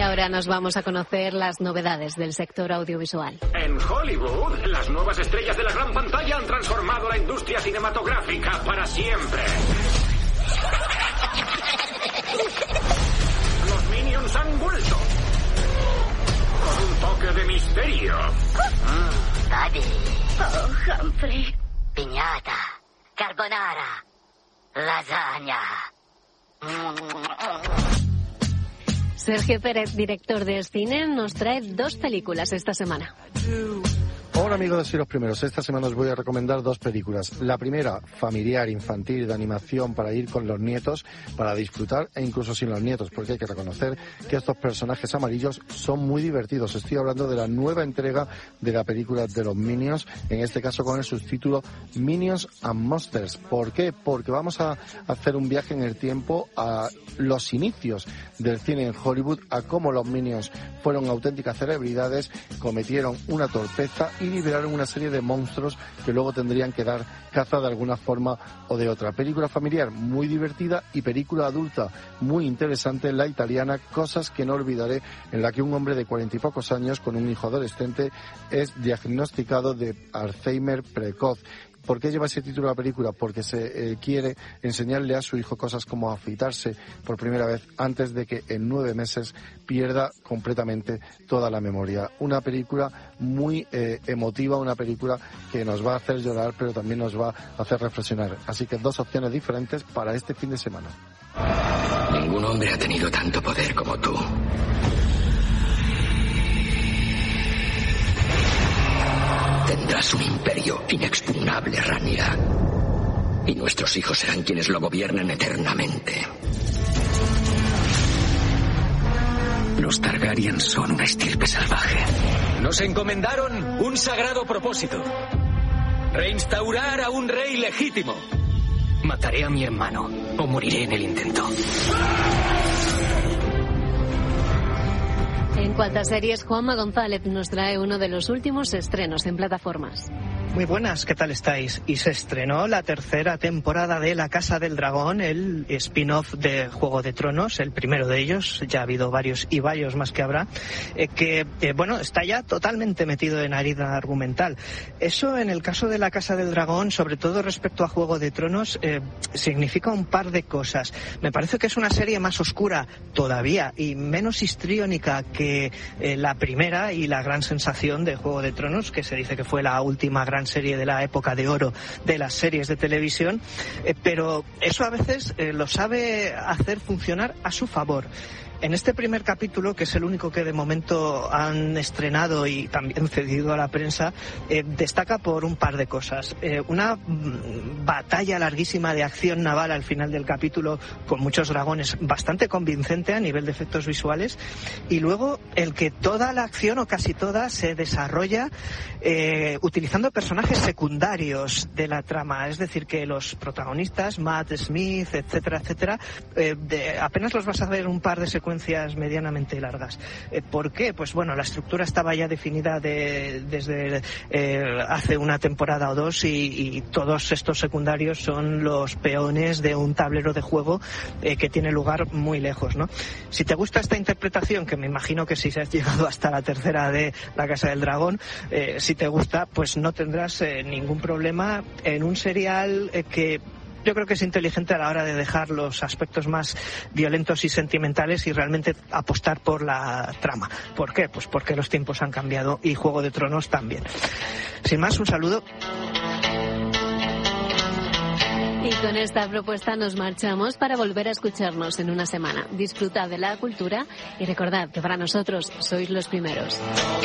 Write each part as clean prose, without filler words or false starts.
ahora nos vamos a conocer las novedades del sector audiovisual. En Hollywood, las nuevas estrellas de la gran pantalla han transformado la industria cinematográfica para siempre. Los Minions han vuelto. Con un toque de misterio. Buddy. Oh, Humphrey. Piñata. Carbonara. Lasagna. Sergio Pérez, director de cine, nos trae 2 películas esta semana. Hola amigos de Soy los Primeros, esta semana os voy a recomendar 2 películas. La primera, familiar, infantil, de animación para ir con los nietos, para disfrutar e incluso sin los nietos, porque hay que reconocer que estos personajes amarillos son muy divertidos. Estoy hablando de la nueva entrega de la película de los Minions, en este caso con el subtítulo Minions and Monsters. ¿Por qué? Porque vamos a hacer un viaje en el tiempo a los inicios del cine en Hollywood, a cómo los Minions fueron auténticas celebridades, cometieron una torpeza y liberaron una serie de monstruos que luego tendrían que dar caza de alguna forma o de otra. Película familiar muy divertida y película adulta muy interesante, la italiana Cosas que no olvidaré, en la que un hombre de 40 y pocos años con un hijo adolescente es diagnosticado de Alzheimer precoz. ¿Por qué lleva ese título la película? Porque se quiere enseñarle a su hijo cosas como afeitarse por primera vez antes de que en 9 meses pierda completamente toda la memoria. Una película muy emotiva, una película que nos va a hacer llorar, pero también nos va a hacer reflexionar. Así que 2 opciones diferentes para este fin de semana. Ningún hombre ha tenido tanto poder como tú. Tendrás un imperio inexpugnable, Rhaenyra. Y nuestros hijos serán quienes lo gobiernen eternamente. Los Targaryen son una estirpe salvaje. Nos encomendaron un sagrado propósito: reinstaurar a un rey legítimo. Mataré a mi hermano o moriré en el intento. En cuanto a series, Juanma González nos trae uno de los últimos estrenos en plataformas. Muy buenas, ¿qué tal estáis? Y se estrenó la 3ª temporada de La Casa del Dragón, el spin-off de Juego de Tronos, el primero de ellos. Ya ha habido varios y varios más que habrá, bueno, está ya totalmente metido en herida argumental. Eso, en el caso de La Casa del Dragón, sobre todo respecto a Juego de Tronos, significa un par de cosas. Me parece que es una serie más oscura todavía y menos histriónica que la primera y la gran sensación de Juego de Tronos, que se dice que fue la última gran serie de la época de oro de las series de televisión, pero eso a veces lo sabe hacer funcionar a su favor. En este primer capítulo, que es el único que de momento han estrenado y también cedido a la prensa, destaca por un par de cosas. Una batalla larguísima de acción naval al final del capítulo, con muchos dragones, bastante convincente a nivel de efectos visuales, y luego el que toda la acción, o casi toda, se desarrolla utilizando personajes secundarios de la trama. Es decir, que los protagonistas, Matt Smith, etcétera, etcétera, apenas los vas a ver un par de secuencias medianamente largas. ¿Por qué? Pues bueno, la estructura estaba ya definida desde hace una temporada o 2 y todos estos secundarios son los peones de un tablero de juego que tiene lugar muy lejos, ¿no? Si te gusta esta interpretación, que me imagino que si se has llegado hasta la 3ª de La Casa del Dragón, si te gusta, pues no tendrás ningún problema en un serial que yo creo que es inteligente a la hora de dejar los aspectos más violentos y sentimentales y realmente apostar por la trama. ¿Por qué? Pues porque los tiempos han cambiado y Juego de Tronos también. Sin más, un saludo. Y con esta propuesta nos marchamos para volver a escucharnos en una semana. Disfrutad de la cultura y recordad que para nosotros sois los primeros.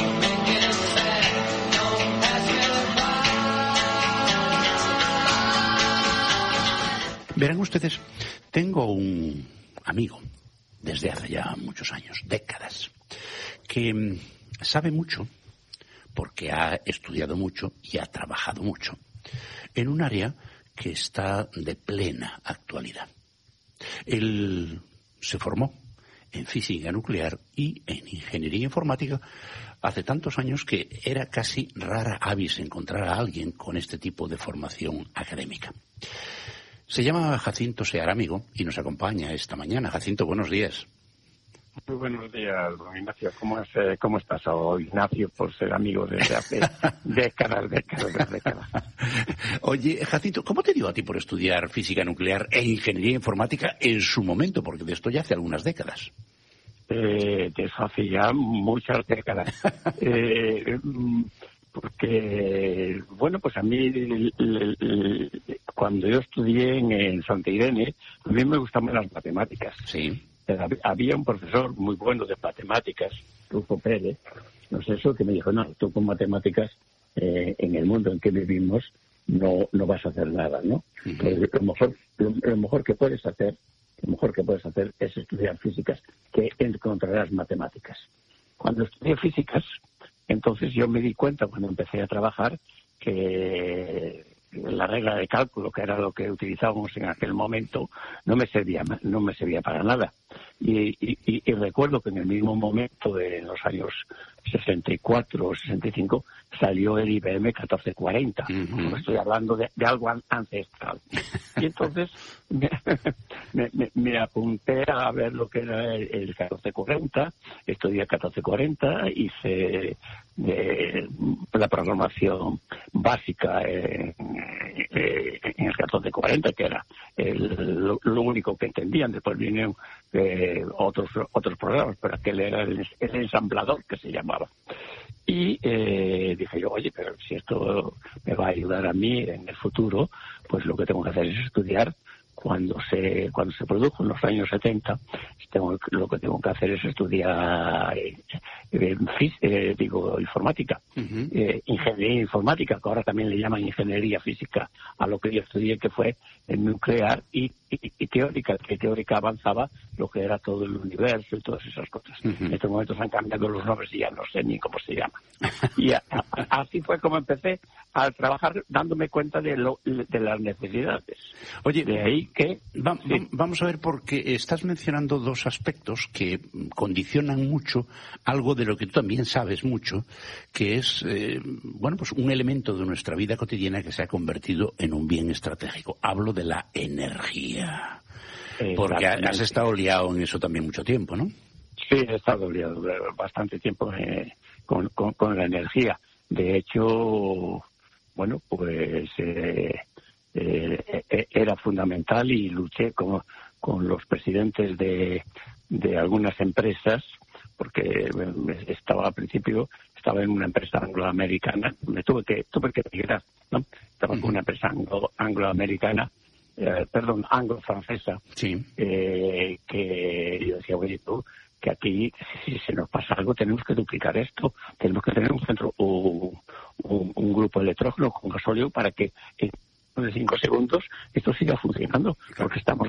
Verán ustedes, tengo un amigo desde hace ya muchos años, décadas, que sabe mucho porque ha estudiado mucho y ha trabajado mucho en un área que está de plena actualidad. Él se formó en física nuclear y en ingeniería informática hace tantos años que era casi rara avis encontrar a alguien con este tipo de formación académica. Se llama Jacinto Seara Amigo y nos acompaña esta mañana. Jacinto, buenos días. Muy buenos días, don Ignacio. ¿Cómo estás? O Ignacio, por ser amigo desde hace décadas. Oye, Jacinto, ¿cómo te dio a ti por estudiar física nuclear e ingeniería informática en su momento? Porque de esto ya hace algunas décadas. De eso hace ya muchas décadas. Porque, bueno, pues a mí, cuando yo estudié en Santa Irene, a mí me gustaban las matemáticas. Sí. Había un profesor muy bueno de matemáticas, Rufo Pérez, no sé eso, que me dijo, no, tú con matemáticas, en el mundo en que vivimos, no vas a hacer nada, ¿no? Uh-huh. Lo mejor que puedes hacer es estudiar físicas, que encontrarás matemáticas. Cuando estudié físicas, entonces yo me di cuenta, cuando empecé a trabajar, que la regla de cálculo, que era lo que utilizábamos en aquel momento, no me servía para nada. Y recuerdo que en el mismo momento, en los años 64 o 65, salió el IBM 1440. Uh-huh. Estoy hablando de algo ancestral. Y entonces me apunté a ver lo que era el 1440, estudié 1440, hice la programación básica en el 1440, que era lo único que entendían. Después vinieron otros programas, pero aquel era el ensamblador, que se llamaba. Y dije yo, oye, pero si esto me va a ayudar a mí en el futuro, pues lo que tengo que hacer es estudiar. Cuando se produjo en los años 70, lo que tengo que hacer es estudiar informática, uh-huh. Ingeniería informática, que ahora también le llaman ingeniería física a lo que yo estudié, que fue en nuclear y teórica, que teórica avanzaba lo que era todo el universo y todas esas cosas. Uh-huh. En estos momentos han cambiado los nombres y ya no sé ni cómo se llama. Y así fue como empecé a trabajar, dándome cuenta de las necesidades. Oye, de ahí que vamos a ver, porque estás mencionando dos aspectos que condicionan mucho algo de lo que tú también sabes mucho, que es pues un elemento de nuestra vida cotidiana que se ha convertido en un bien estratégico. Hablo de la energía, porque has estado liado en eso también mucho tiempo, ¿no? Sí, he estado liado bastante tiempo con la energía. De hecho, bueno, pues era fundamental, y luché con los presidentes de algunas empresas, porque al principio estaba en una empresa angloamericana, tuve que emigrar, ¿no? Estaba con una empresa angloamericana, anglo-francesa, sí. Que yo decía, oye, tú, que aquí, si se nos pasa algo, tenemos que duplicar esto, tenemos que tener un centro, un grupo de electrógeno con gasóleo para que de 5 segundos esto siga funcionando, porque estábamos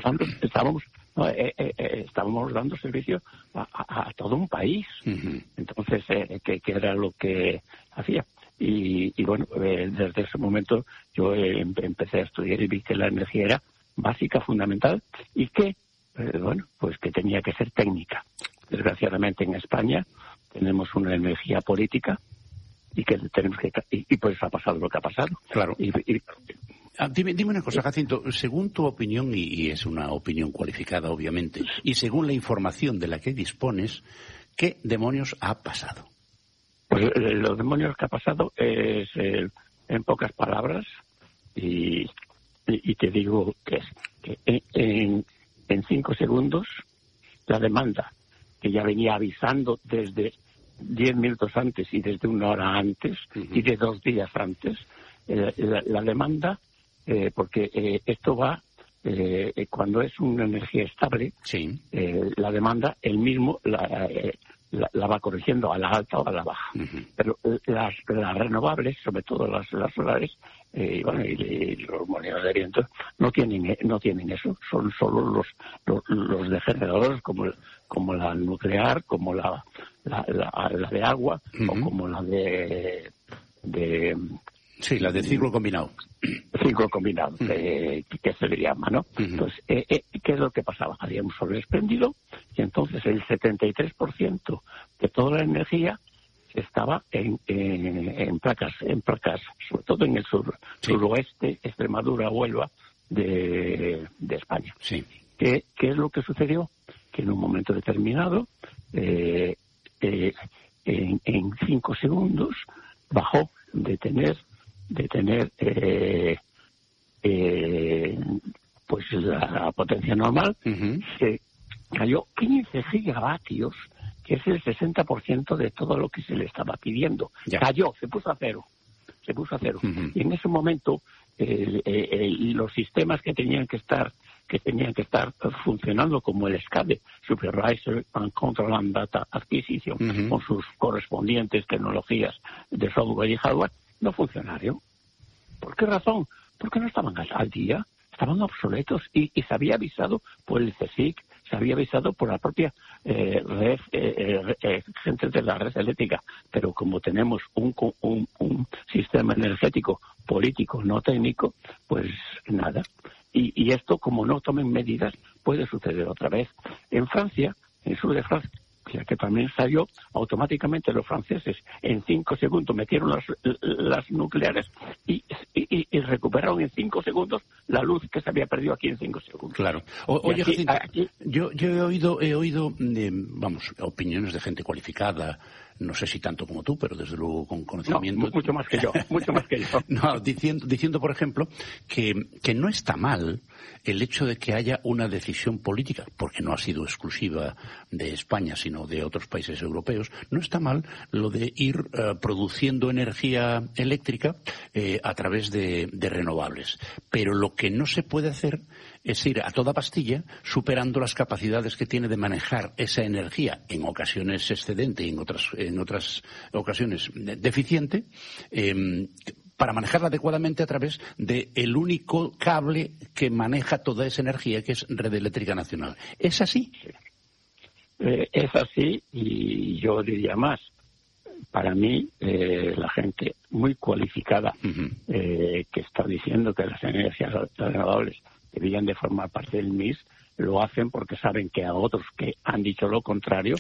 dando servicio a todo un país. Uh-huh. Entonces, que era lo que hacía. Y bueno, desde ese momento yo empecé a estudiar y vi que la energía era básica, fundamental, y que, pues que tenía que ser técnica. Desgraciadamente en España tenemos una energía política y que tenemos que, y pues ha pasado lo que ha pasado. Claro. Dime una cosa, Jacinto, según tu opinión, y es una opinión cualificada obviamente, y según la información de la que dispones, ¿qué demonios ha pasado? Pues los demonios que ha pasado es, en pocas palabras, y te digo que en 5 segundos la demanda, que ya venía avisando desde 10 minutos antes y desde 1 hora antes, uh-huh. y de 2 días antes, la demanda, porque esto va, cuando es una energía estable, sí. La demanda, él mismo la va corrigiendo a la alta o a la baja. Uh-huh. Pero las renovables, sobre todo las solares, y los molinos de viento, no tienen eso. Son solo los de generadores, como la nuclear, como la de agua, uh-huh. o como la de sí, la de ciclo combinado. Ciclo combinado, uh-huh. que se le llama, ¿no? Uh-huh. Entonces, ¿qué es lo que pasaba? Había un sol espléndido, y entonces el 73% de toda la energía estaba en placas, sobre todo en el suroeste, Extremadura, Huelva, de España. Sí. ¿Qué es lo que sucedió? Que en un momento determinado en 5 segundos bajó de tener pues la potencia normal, se cayó 15 gigavatios, que es el 60% de todo lo que se le estaba pidiendo. Ya. Cayó, se puso a cero. Y en ese momento los sistemas que tenían que estar funcionando, como el SCADA, Supervisor and Control and Data Acquisition, con sus correspondientes tecnologías de software y hardware, no funcionaron. ¿Por qué razón? Porque no estaban al día, estaban obsoletos, y se había avisado por el CSIC, se había avisado por la propia red, gente de la red eléctrica, pero como tenemos un sistema energético político, no técnico, pues nada. Y esto, como no tomen medidas, puede suceder otra vez. En Francia, en el sur de Francia, que también salió, automáticamente los franceses en 5 segundos metieron las nucleares y recuperaron en 5 segundos la luz que se había perdido aquí en 5 segundos. Claro. Oye, Jacinto, yo he oído opiniones de gente cualificada, no sé si tanto como tú, pero desde luego con conocimiento. No, mucho más que yo. No, diciendo, por ejemplo, que no está mal el hecho de que haya una decisión política, porque no ha sido exclusiva de España, sino de otros países europeos. No está mal lo de ir produciendo energía eléctrica a través de renovables. Pero lo que no se puede hacer es ir a toda pastilla superando las capacidades que tiene de manejar esa energía, en ocasiones excedente y en otras ocasiones deficiente, para manejarla adecuadamente a través del único cable que maneja toda esa energía, que es Red Eléctrica Nacional. ¿Es así? Es así, y yo diría más. Para mí, la gente muy cualificada que está diciendo que las energías renovables debían de formar parte del MIS, lo hacen porque saben que a otros que han dicho lo contrario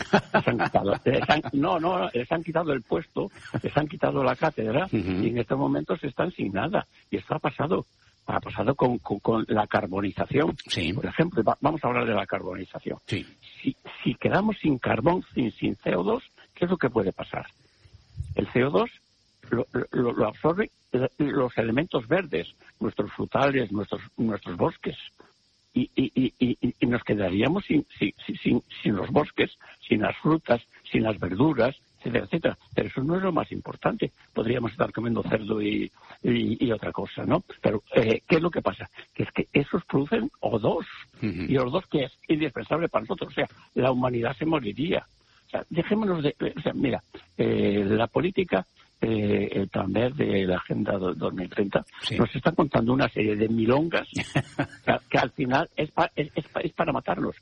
les han quitado el puesto, les han quitado la cátedra, y en estos momentos están sin nada. Y esto ha pasado con la carbonización. Sí. Por ejemplo, vamos a hablar de la carbonización. Sí. Si quedamos sin carbón, sin CO2, ¿qué es lo que puede pasar? El CO2 lo absorben los elementos verdes, nuestros frutales, nuestros bosques, y nos quedaríamos sin los bosques, sin las frutas, sin las verduras, etcétera, etcétera. Pero eso no es lo más importante. Podríamos estar comiendo cerdo y otra cosa, ¿no? Pero ¿qué es lo que pasa? Que es que esos producen O2, y O2 que es indispensable para nosotros. O sea, la humanidad se moriría. O sea, dejémonos de... O sea, mira, la política... el plan verde de la Agenda 2030 nos está contando una serie de milongas que al final es para matarnos.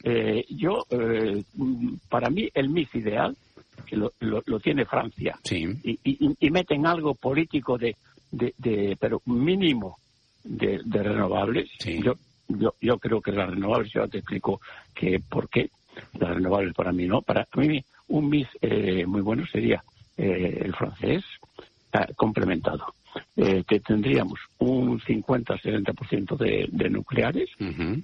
Para mí, el MIS ideal, que lo tiene Francia, y meten algo político pero mínimo de renovables. Yo creo que las renovables, yo te explico por qué las renovables para mí no. Para mí, un MIS muy bueno sería el francés complementado. Que tendríamos un 50-70% de nucleares, un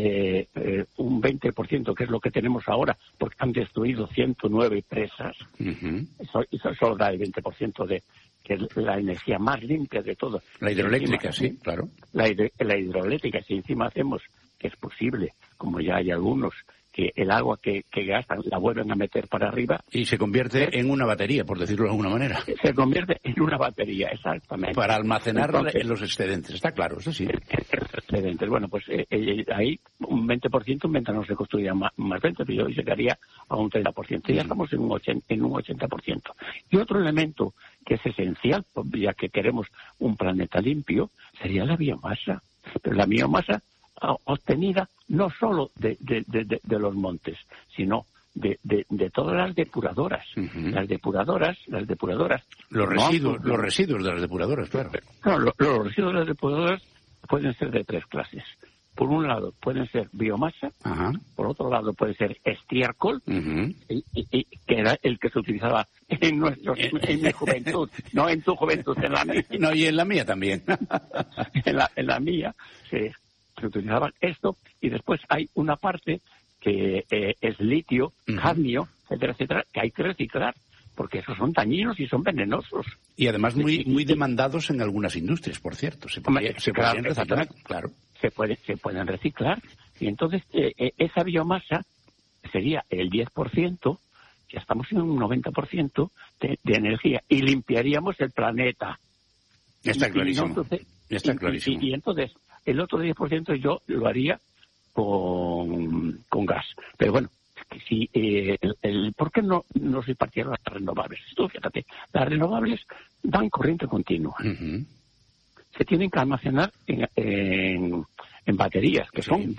20%, que es lo que tenemos ahora, porque han destruido 109 presas, eso solo da el 20% que es la energía más limpia de todo. La hidroeléctrica, sí, claro. La hidroeléctrica, si encima hacemos, que es posible, como ya hay algunos, que el agua que gastan la vuelven a meter para arriba. Y se convierte en una batería, por decirlo de alguna manera. Se convierte en una batería, exactamente. Para almacenar los excedentes, está claro, eso sí. Excedentes. Bueno, pues ahí un 20%, mientras no se construya más 20%, pero yo llegaría a un 30%. Ya estamos en un 80%. Y otro elemento que es esencial, ya que queremos un planeta limpio, sería la biomasa. Pero la biomasa obtenida no solo de los montes, sino de todas las depuradoras. Las depuradoras... Los residuos de las depuradoras, claro. No, los residuos de las depuradoras pueden ser de 3 clases. Por un lado pueden ser biomasa, por otro lado puede ser estiércol, y que era el que se utilizaba en mi juventud, no en tu juventud, en la mía. No, y en la mía también. en la mía se utilizaba esto, y después hay una parte que es litio, cadmio, etcétera, etcétera, que hay que reciclar, porque esos son dañinos y son venenosos. Y además muy demandados en algunas industrias, por cierto. Se pueden reciclar, claro. Se pueden reciclar. Y entonces esa biomasa sería el 10%, ya estamos en un 90% de energía, y limpiaríamos el planeta. Está clarísimo. Está clarísimo. Y entonces el otro 10% yo lo haría con gas. Pero bueno, si ¿por qué no se partieron las renovables? Tú fíjate, las renovables dan corriente continua. Uh-huh. Se tienen que almacenar en baterías que son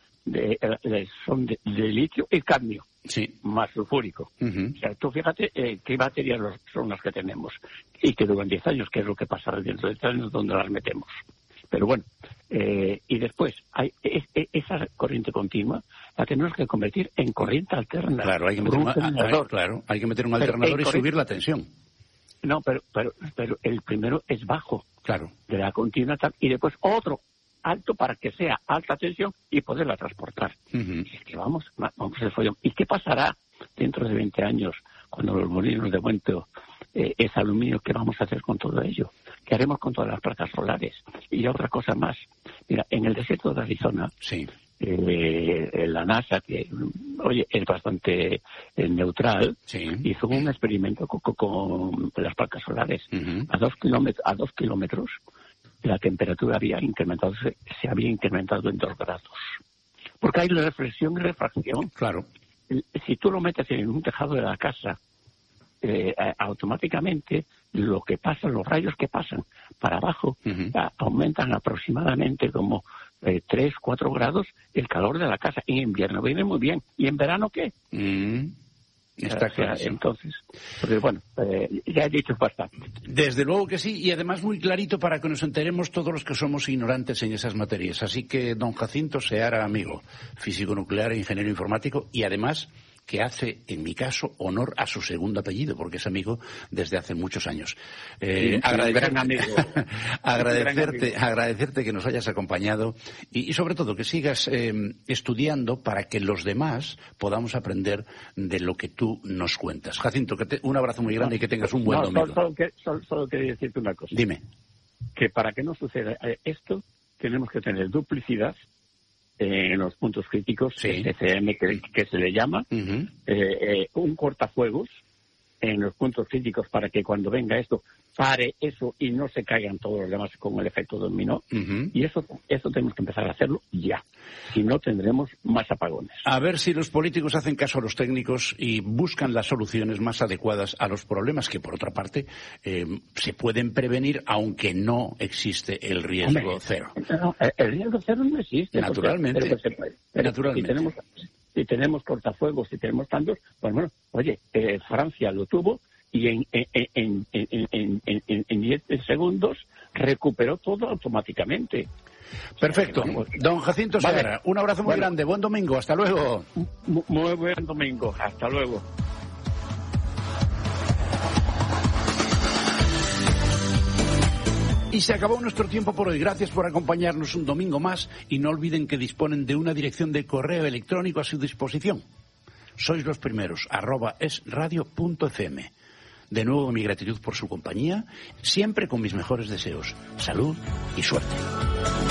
de litio y cadmio, más sulfúrico. Uh-huh. O sea, tú fíjate qué baterías son las que tenemos y que duran 10 años, que es lo que pasará dentro de 10 años donde las metemos. Pero bueno, y después hay esa corriente continua la tenemos que convertir en corriente alterna. Claro, hay que meter un alternador y subir la tensión. No, pero el primero es bajo, claro, de la continua, y después otro alto para que sea alta tensión y poderla transportar. Uh-huh. Y es que vamos el follón. ¿Y qué pasará dentro de 20 años cuando los molinos de viento es aluminio? ¿Qué vamos a hacer con todo ello? ¿Qué haremos con todas las placas solares? Y otra cosa más. Mira, en el desierto de Arizona, la NASA, que es bastante neutral, hizo un experimento con las placas solares. Uh-huh. A 2 kilómetros la temperatura se había incrementado en 2 grados. Porque hay reflexión y refracción. Claro. Si tú lo metes en un tejado de la casa, automáticamente los rayos que pasan para abajo, uh-huh, aumentan aproximadamente como 3-4 grados el calor de la casa. En invierno viene muy bien. ¿Y en verano qué? Está claro. Entonces, pues bueno, ya he dicho bastante. Desde luego que sí, y además muy clarito para que nos enteremos todos los que somos ignorantes en esas materias. Así que don Jacinto Seara, amigo, físico nuclear, ingeniero informático, y además que hace, en mi caso, honor a su segundo apellido, porque es amigo desde hace muchos años. Agradecerte que nos hayas acompañado y sobre todo que sigas estudiando para que los demás podamos aprender de lo que tú nos cuentas. Jacinto, un abrazo muy grande y que tengas un buen domingo. Solo quería decirte una cosa. Dime. Que para que no suceda esto, tenemos que tener duplicidad en los puntos críticos, TCM que se le llama, uh-huh, un cortafuegos en los puntos críticos para que cuando venga esto pare eso y no se caigan todos los demás con el efecto dominó. Uh-huh. Y eso tenemos que empezar a hacerlo ya. Si no, tendremos más apagones. A ver si los políticos hacen caso a los técnicos y buscan las soluciones más adecuadas a los problemas que, por otra parte, se pueden prevenir aunque no existe el riesgo cero. No, el riesgo cero no existe. Naturalmente. Naturalmente. Si tenemos cortafuegos, si tenemos tantos, pues bueno, oye, Francia lo tuvo y en 10 segundos recuperó todo automáticamente. Perfecto. Don Jacinto Seara, un abrazo muy grande. Buen domingo. Hasta luego. Muy buen domingo. Hasta luego. Y se acabó nuestro tiempo por hoy. Gracias por acompañarnos un domingo más y no olviden que disponen de una dirección de correo electrónico a su disposición. Sois los primeros, @esradio.fm. De nuevo mi gratitud por su compañía, siempre con mis mejores deseos. Salud y suerte.